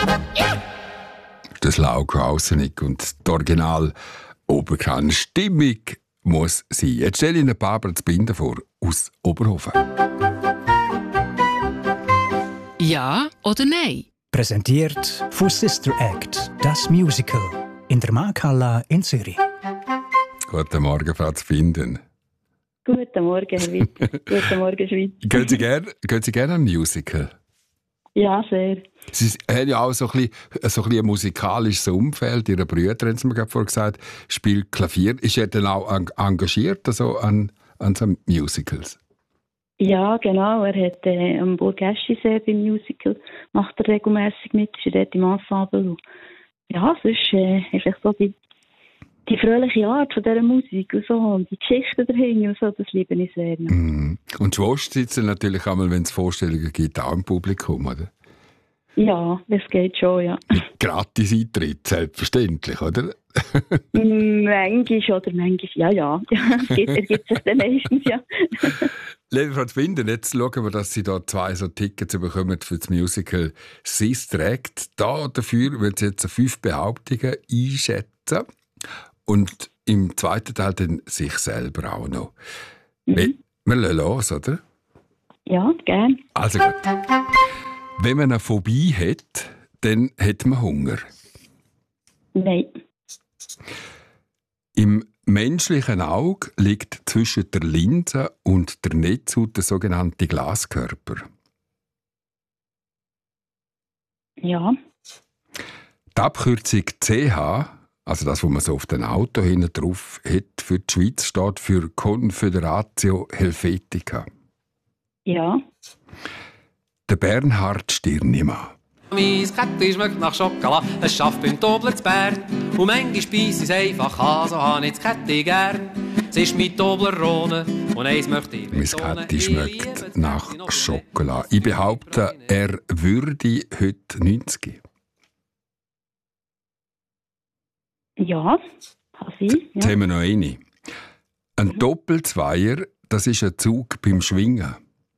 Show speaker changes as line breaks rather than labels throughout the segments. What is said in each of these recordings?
Das Lau Krausenig und die Original Oberkran-Stimmung muss sein. Jetzt stelle ich Ihnen Barbara Zbinden vor, aus Oberhofen.
Ja oder nein?
Präsentiert von Sister Act, das Musical, in der Markthalle in Zürich.
Guten Morgen, Frau Zbinden.
Guten Morgen, Herr Witt. Guten Morgen, Schweiz.
Gehen Sie gerne an Musical?
Ja, sehr.
Sie haben ja auch so ein bisschen ein musikalisches Umfeld. Ihre Brüder, haben Sie mir gerade vorhin gesagt, spielt Klavier. Ist er dann auch engagiert also an so Musicals?
Ja, genau. Er hat am Burg Eschisee beim Musical, macht er regelmässig mit, ist dort im Ensemble. Und ja, es ist einfach so die fröhliche Art von dieser Musik und so, und die Geschichten dahinter und so, das liebe ich sehr. Ja.
Mm. Und die Schwester sitzen natürlich einmal, wenn es Vorstellungen gibt, auch im Publikum, oder?
Ja, das geht schon, ja.
Gratis Eintritt, selbstverständlich, oder?
Manchmal oder manchmal, ja. Er gibt sich dann meistens, ja.
Liebe Frau Zbinden, jetzt schauen wir, dass Sie da 2 so Tickets bekommen für das Musical Sister Act. Dafür wollen Sie jetzt 5 Behauptungen einschätzen. Und im zweiten Teil dann sich selber auch noch. Wir lassen los, oder?
Ja, gern.
Also gut. Wenn man eine Phobie hat, dann hat man Hunger.
Nein.
Im menschlichen Auge liegt zwischen der Linse und der Netzhaut der sogenannte Glaskörper.
Ja.
Die Abkürzung CH, also das, was man so auf dem Auto hinten drauf hat, für die Schweiz steht für Confederatio Helvetica.
Ja.
Der Bernhard Stirnimann.
Mein Kätti schmeckt nach Schokolade, es schafft beim Tobler zu Bern. Und manchmal speisse es einfach an, so habe ich das Kätti gern. Es ist mein Toblerone und eins möchte ich betonen.
Mein Kätti schmeckt nach Schokolade. Ich behaupte, er würde heute 90.
Ja, kann sein. Ja.
Jetzt haben wir noch eine. Ein Doppelzweier, das ist ein Zug beim Schwingen.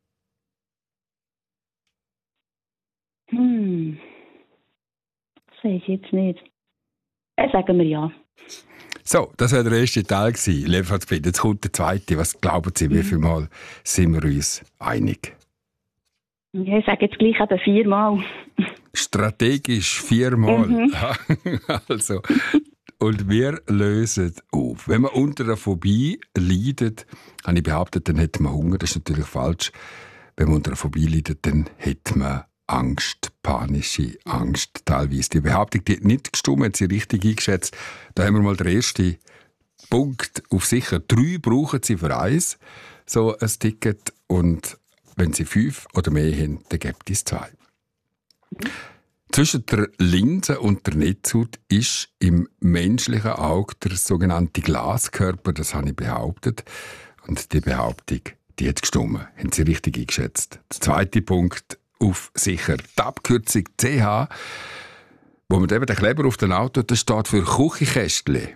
Das weiß ich jetzt nicht. Sagen wir ja.
So, das war der erste Teil. Jetzt kommt der zweite. Was glauben Sie, wie viel Mal sind wir uns einig?
Ja, ich sage jetzt gleich eben 4 Mal.
Strategisch 4 Mal. Also, und wir lösen auf. Wenn man unter einer Phobie leidet, habe ich behauptet, dann hat man Hunger. Das ist natürlich falsch. Wenn man unter einer Phobie leidet, dann hat man Angst, panische Angst teilweise. Die Behauptung, die hat nicht gestimmt, hat sie richtig eingeschätzt. Da haben wir mal den ersten Punkt auf sicher. 3 brauchen Sie für 1, so ein Ticket. Und wenn Sie 5 oder mehr haben, dann gibt es 2. Zwischen der Linse und der Netzhaut ist im menschlichen Auge der sogenannte Glaskörper, das habe ich behauptet. Und die Behauptung, die hat gestimmt. Haben Sie richtig eingeschätzt. Der zweite Punkt auf sicher. Die Abkürzung CH, wo man eben den Kleber auf dem Auto, das steht für Küchenkästchen.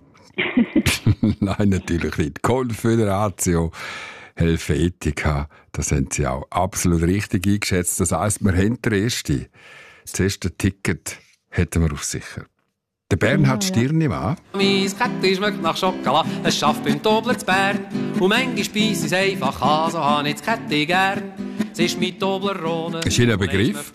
Nein, natürlich nicht. Confederatio Helvetica, das haben Sie auch absolut richtig eingeschätzt. Das heisst, wir haben den ersten. Das erste Ticket hätten wir auf sicher. Der Bernhard Stirnimann.
Mein Kätti schmeckt nach Schokolade, es schafft beim Tobler zu Bern. Und manchmal speisse es einfach an, so habe ich das Kätti gern. Es ist mein Toblerone.
Ist Ihnen ein Begriff?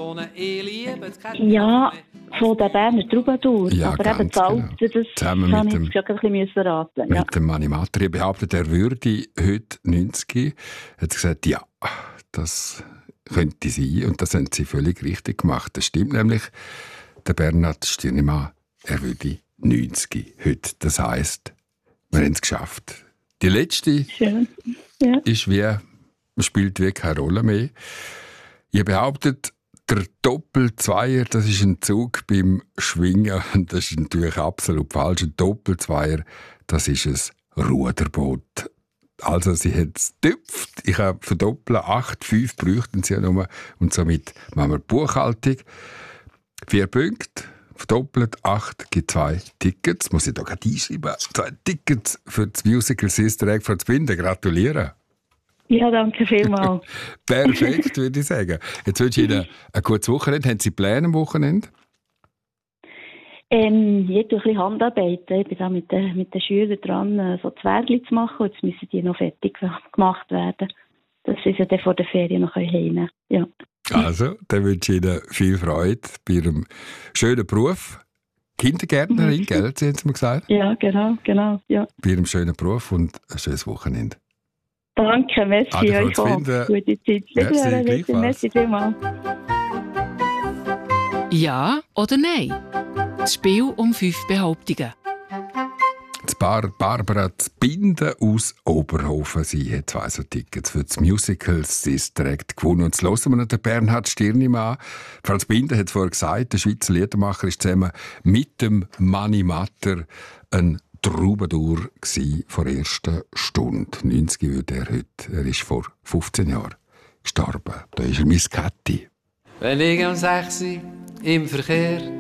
Ja, von der Berner Troubadour.
Ja,
aber eben
ganz
das Alter,
genau.
das
Zusammen
kann
mit
ich
dem-
jetzt gerade ein bisschen raten. Ja.
Mit dem Animator. Er behauptet, er würde heute 90. Er hat gesagt, ja, das könnte sein. Und das haben Sie völlig richtig gemacht. Das stimmt nämlich. Der Bernhard Stirnimann, er würde 90 heute. Das heisst, wir haben es geschafft. Die letzte
Schön. Ja.
ist spielt wie keine Rolle mehr. Ihr behauptet, der Doppelzweier, das ist ein Zug beim Schwingen. Und das ist natürlich absolut falsch. Ein Doppelzweier, das ist ein Ruderboot. Also sie hat es getüpft. Ich habe verdoppelt, 8, 5 bräuchten sie ja nur. Und somit machen wir die Buchhaltung. 4 Punkte, verdoppelt, 8 gibt 2 Tickets. Muss ich da gerade einschreiben. 2 Tickets für das Musical Sister Act von Zbinden. Gratulieren.
Ja, danke vielmals.
Perfekt, würde ich sagen. Jetzt wünsche ich Ihnen ein gutes Wochenende. Haben Sie Pläne am Wochenende?
Jetzt tue ich ein bisschen Handarbeiten. Ich bin da mit den Schülern dran, so Zwergli zu machen. Jetzt müssen die noch fertig gemacht werden, dass sie sie dann vor der Ferien noch heimnehmen können. Ja.
Also, dann wünsche ich Ihnen viel Freude bei Ihrem schönen Beruf. Kindergärtnerin, gell? Sie haben es mir gesagt?
Ja, genau. Ja.
Bei Ihrem schönen Beruf und ein schönes Wochenende.
Danke, merci euch auch. Gute Zeit. Merci vielmals.
Ja oder nein? Das Spiel um 5 Behauptungen.
Die Barbara Zbinden aus Oberhofen. Sie hat 2 so Tickets für das Musical «Sister Act» gewonnen. Und jetzt hören wir noch den Bernhard Stirnimann. Frau Zbinden hat vorher gesagt, der Schweizer Liedermacher ist zusammen mit dem Mani Matter ein Troubadour vor der ersten Stunde. 90 würde er heute. Er ist vor 15 Jahren gestorben. Da ist er Miss Kathi.
Wenn ich um 6 Uhr im Verkehr